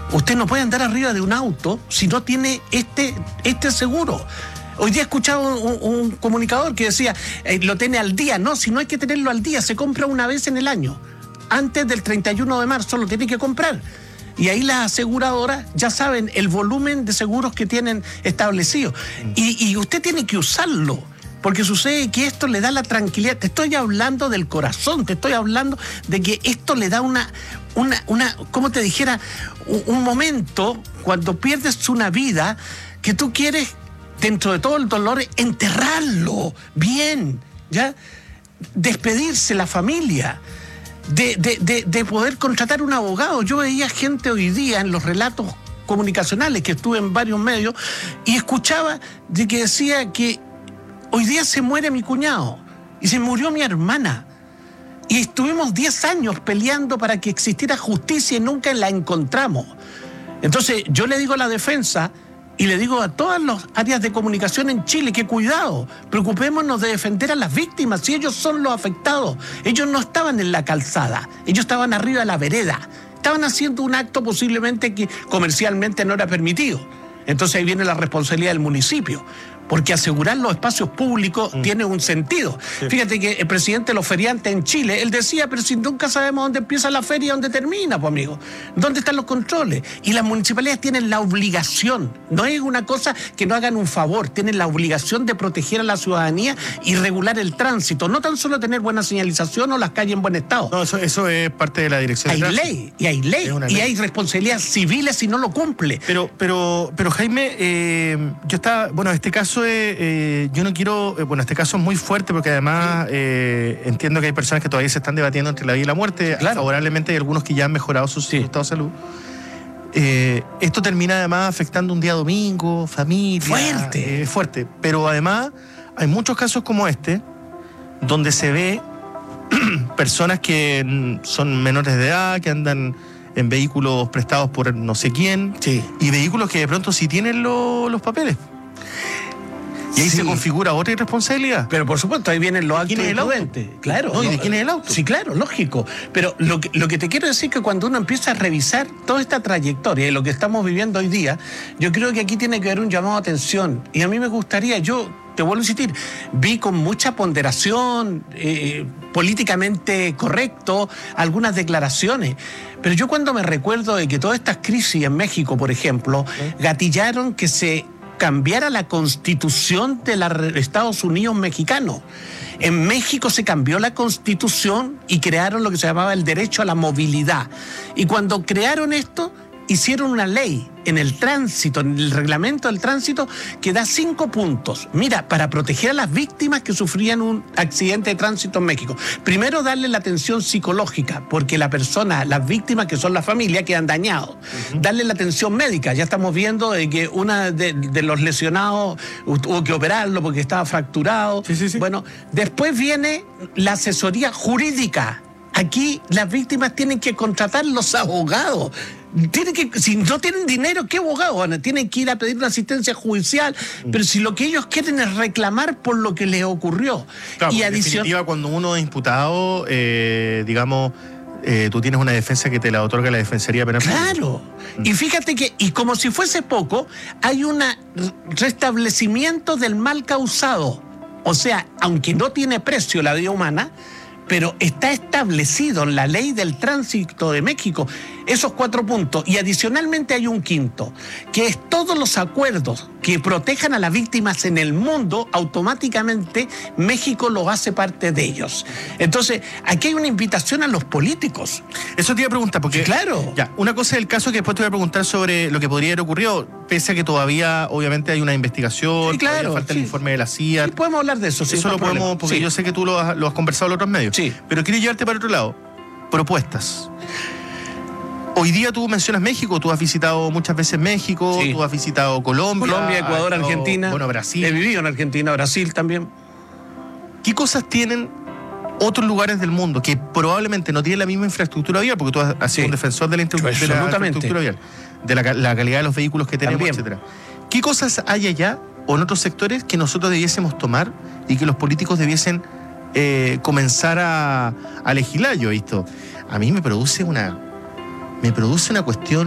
Usted no puede andar arriba de un auto si no tiene este seguro. Hoy día he escuchado un comunicador que decía, lo tiene al día. No, si no hay que tenerlo al día, se compra una vez en el año. Antes del 31 de marzo lo tiene que comprar. Y ahí las aseguradoras ya saben el volumen de seguros que tienen establecido. Y usted tiene que usarlo. Porque sucede que esto le da la tranquilidad. Te estoy hablando del corazón, te estoy hablando de que esto le da una como te dijera, un momento cuando pierdes una vida que tú quieres, dentro de todo el dolor, enterrarlo bien, ¿ya? Despedirse la familia, de poder contratar un abogado. Yo veía gente hoy día en los relatos comunicacionales, que estuve en varios medios, y escuchaba de que decía que hoy día se muere mi cuñado y se murió mi hermana. Y estuvimos 10 años peleando para que existiera justicia y nunca la encontramos. Entonces yo le digo a la defensa y le digo a todas las áreas de comunicación en Chile que cuidado, preocupémonos de defender a las víctimas, si ellos son los afectados. Ellos no estaban en la calzada, ellos estaban arriba de la vereda. Estaban haciendo un acto posiblemente que comercialmente no era permitido. Entonces ahí viene la responsabilidad del municipio, porque asegurar los espacios públicos tiene un sentido. Sí. Fíjate que el presidente de los feriantes en Chile, él decía, pero si nunca sabemos dónde empieza la feria y dónde termina, pues amigo. ¿Dónde están los controles? Y las municipalidades tienen la obligación, no es una cosa que no hagan un favor, tienen la obligación de proteger a la ciudadanía y regular el tránsito, no tan solo tener buena señalización o las calles en buen estado. No, eso es parte de la dirección. Hay ley, y hay ley, y hay responsabilidades civiles si no lo cumple. Pero Jaime, yo estaba, bueno, este caso yo no quiero, este caso es muy fuerte porque además entiendo que hay personas que todavía se están debatiendo entre la vida y la muerte. Claro. Favorablemente hay algunos que ya han mejorado su estado de salud. Esto termina además afectando un día domingo, familia. Fuerte. Pero además hay muchos casos como este donde se ve personas que son menores de edad, que andan en vehículos prestados por no sé quién, y vehículos que de pronto sí tienen los papeles. Y ahí se configura otra irresponsabilidad. Pero por supuesto, ahí vienen los actos imprudentes. Claro. No, ¿y de quién es el auto? Sí, claro, lógico. Pero lo que te quiero decir es que cuando uno empieza a revisar toda esta trayectoria y lo que estamos viviendo hoy día, yo creo que aquí tiene que haber un llamado a atención. Y a mí me gustaría, yo te vuelvo a insistir, vi con mucha ponderación, políticamente correcto, algunas declaraciones. Pero yo cuando me recuerdo de que todas estas crisis en México, por ejemplo, gatillaron que se cambiara la constitución de los Estados Unidos mexicanos. En México se cambió la constitución y crearon lo que se llamaba el derecho a la movilidad. Y cuando crearon esto, hicieron una ley en el tránsito, en el reglamento del tránsito, que da 5 puntos. Mira, para proteger a las víctimas que sufrían un accidente de tránsito en México. Primero, darle la atención psicológica, porque la persona, las víctimas que son la familia, quedan dañados. Darle la atención médica. Ya estamos viendo que una de los lesionados tuvo que operarlo porque estaba fracturado. Sí. Bueno, después viene la asesoría jurídica. Aquí las víctimas tienen que contratar los abogados. Si no tienen dinero, ¿qué abogado? Tienen que ir a pedir una asistencia judicial, pero si lo que ellos quieren es reclamar por lo que les ocurrió. Claro, y en definitiva, cuando uno es imputado, tú tienes una defensa que te la otorga la Defensoría Penal. Claro. Y fíjate que, y como si fuese poco, hay un restablecimiento del mal causado. O sea, aunque no tiene precio la vida humana, pero está establecido en la ley del tránsito de México esos 4 puntos. Y adicionalmente hay un quinto, que es todos los acuerdos que protejan a las víctimas en el mundo, automáticamente México lo hace parte de ellos. Entonces, aquí hay una invitación a los políticos. Eso te iba a preguntar, porque claro. Ya, una cosa es el caso que después te voy a preguntar sobre lo que podría haber ocurrido, pese a que todavía, obviamente, hay una investigación, todavía falta el informe de la CIA. Sí, podemos hablar de eso. Eso lo podemos, porque yo sé que tú lo has conversado en otros medios. Sí. Pero quiero llevarte para otro lado. Propuestas. Hoy día tú mencionas México, tú has visitado muchas veces México, tú has visitado Colombia, Ecuador, Argentina. Bueno, Brasil. He vivido en Argentina, Brasil también. ¿Qué cosas tienen otros lugares del mundo que probablemente no tienen la misma infraestructura vial? Porque tú has sido un defensor de la infraestructura vial, de la calidad de los vehículos que tenemos, etcétera. ¿Qué cosas hay allá o en otros sectores que nosotros debiésemos tomar y que los políticos debiesen comenzar a legislar? Yo he visto, a mí me produce una cuestión